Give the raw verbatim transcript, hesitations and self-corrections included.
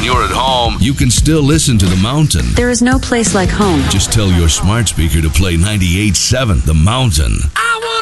when you're at home, you can still listen to The Mountain. There is no place like home. Just tell your smart speaker to play ninety-eight point seven The Mountain. I want